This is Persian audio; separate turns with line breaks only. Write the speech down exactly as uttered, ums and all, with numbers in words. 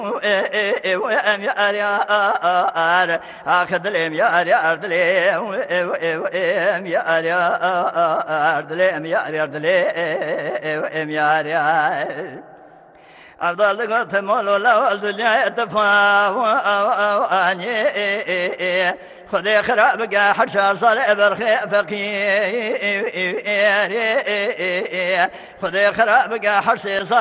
وام يا يار اخ دلم يا يار دلم وام يا يار دلم يا يار دلم يا يار أفضل قلت مولا والدنيا تفاواني خذي خرابك حشر صار برخي فقير خذي خرابك حشر صار